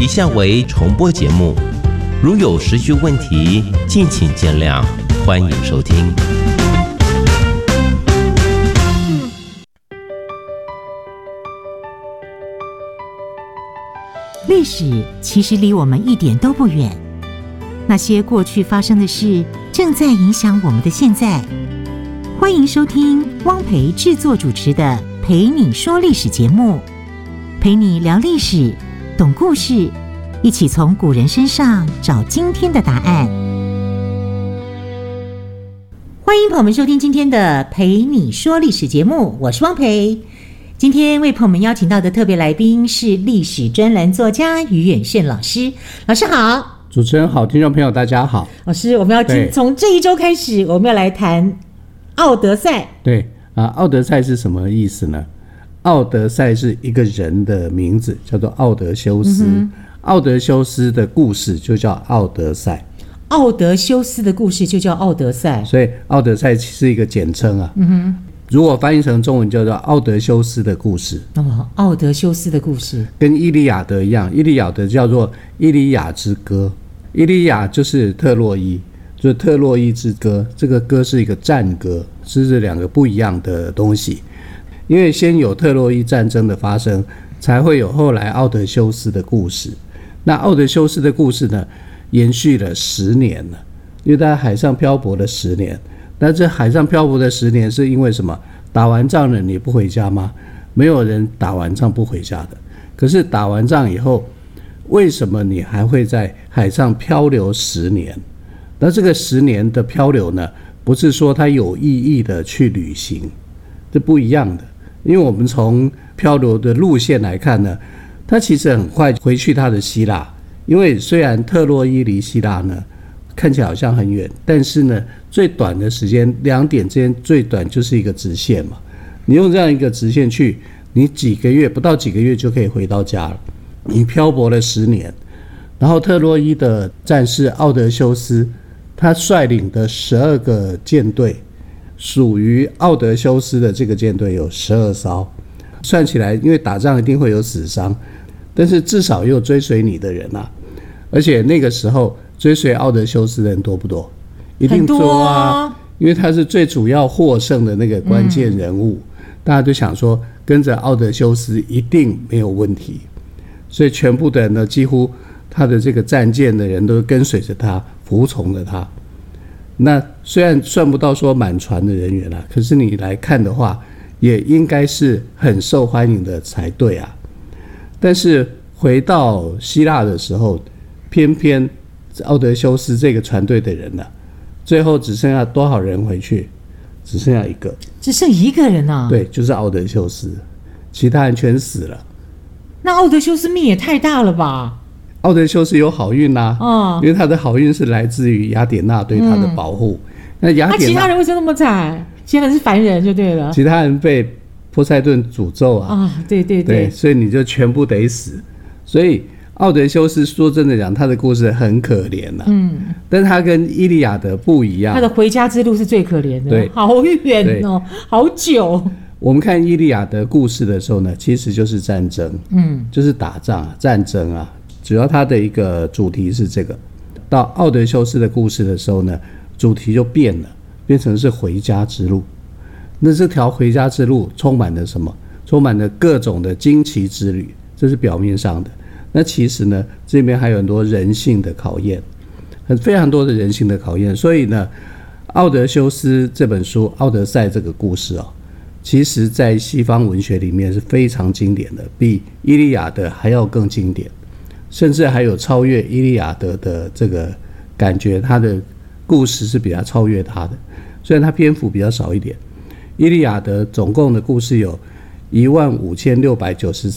下为重播节目，如有时序问题，敬请见谅，欢迎收听。 历史其实离我们一点都不远，那些过去发生的事正在影响我们的现在。欢迎收听汪培制作主持的《陪你说历史》节目，陪你聊历史，懂故事，一起从古人身上找今天的答案。欢迎朋友们收听今天的《陪你说历史》节目，我是汪培。今天为朋友们邀请到的特别来宾是历史专栏作家于远炫老师。老师好。 主持人好，听众朋友大家好。 老师，我们要从这一周开始，我们要来谈奥德赛。 对啊，奥德赛是什么意思呢？奥德赛是一个人的名字，叫做奥德修斯。奥德修斯的故事就叫奥德赛。 奥德修斯的故事就叫奥德赛， 所以奥德赛是一个简称啊。如果翻译成中文叫做奥德修斯的故事。 奥德修斯的故事跟伊利亚德一样，伊利亚德叫做伊利亚之歌。伊利亚就是特洛伊，就是特洛伊之歌。这个歌是一个战歌，是这两个不一样的东西。因为先有特洛伊战争的发生，才会有后来奥德修斯的故事。那奥德修斯的故事呢，延续了10年了，因为他在海上漂泊了10年。那这海上漂泊的10年是因为什么？打完仗了你不回家吗？没有人打完仗不回家的。可是打完仗以后，为什么你还会在海上漂流10年？那这个10年的漂流呢，不是说它有意义的去旅行，这不一样的。因为我们从漂流的路线来看呢，它其实很快回去它的希腊。因为虽然特洛伊离希腊呢看起来好像很远，但是呢最短的时间2点之间最短就是一个直线嘛。你用这样一个直线去，你不到几个月就可以回到家了。你漂泊了10年，然后特洛伊的战士奥德修斯，他率领的12个舰队，属于奥德修斯的这个舰队有12艘，算起来因为打仗一定会有死伤，但是至少也有追随你的人啊。而且那个时候追随奥德修斯的人多不多？一定多啊，因为他是最主要获胜的那个关键人物。大家就想说跟着奥德修斯一定没有问题，所以全部的人呢，几乎他的这个战舰的人都跟随着他，服从着他。那虽然算不到说满船的人员啦，可是你来看的话，也应该是很受欢迎的才对啊。但是回到希腊的时候，偏偏奥德修斯这个船队的人呢，最后只剩下多少人回去？只剩下一个， 只剩一个人啊？ 对，就是奥德修斯，其他人全死了。 那奥德修斯命也太大了吧？ 奥德修斯有好运因为他的好运是来自于雅典娜对他的保护。那雅典娜， 其他人为什么那么惨？其他人是凡人就对了。 其他人被波塞顿诅咒对，所以你就全部得死。所以奥德修斯说真的讲，他的故事很可怜但是他跟伊利亚德不一样， 他的回家之路是最可怜的， 对， 好远哦，好久。 我们看伊利亚德故事的时候呢，其实就是战争，就是打仗战争啊，主要他的一个主题是这个。到奥德修斯的故事的时候呢，主题就变了，变成是回家之路。那这条回家之路充满了什么？充满了各种的惊奇之旅，这是表面上的。那其实呢，这边还有很多人性的考验，非常多的人性的考验。所以呢，奥德修斯这本书《奥德赛》这个故事其实在西方文学里面是非常经典的，比伊利亚德还要更经典，甚至还有超越伊利亚德的这个感觉，他的故事是比较超越他的，虽然他篇幅比较少一点。伊利亚德总共的故事有15693